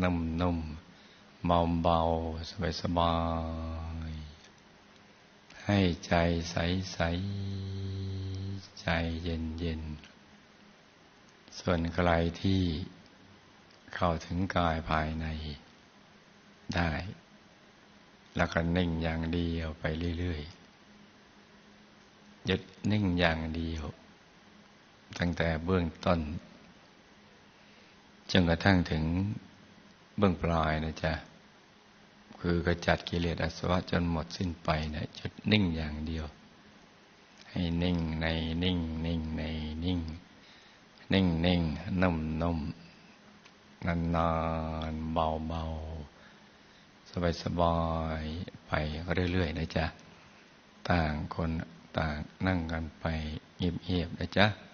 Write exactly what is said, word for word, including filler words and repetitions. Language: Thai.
นุ่มนุ่มเบาเบาสบายสบายให้ใจใสใสใจเย็นเย็นส่วนใครที่เข้าถึงกายภายในได้แล้วก็นิ่งอย่างเดียวไปเรื่อยๆหยุดนิ่งอย่างเดียวตั้งแต่เบื้องต้นจนกระทั่งถึงเบื้องปลายนะจ๊ะคือกระจัดกิเลสอาสวะจนหมดสิ้นไปนะหยุดนิ่งอย่างเดียวให้นิ่งในนิ่งนิ่งในนิ่งนิ่งนิ่งนุ่มนุ่มนานนานเบาเบาสบายสบายไปเรื่อยๆนะจ๊ะต่างคนต่างนั่งกันไปเงียบๆนะจ๊ะ